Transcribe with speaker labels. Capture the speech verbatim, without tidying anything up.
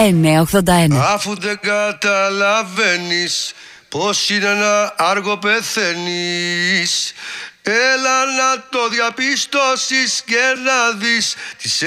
Speaker 1: εννιά ογδόντα ένα.
Speaker 2: Αφού δεν καταλαβαίνεις πως είναι να άργο πεθαίνεις, έλα να το διαπιστώσεις και να δεις τις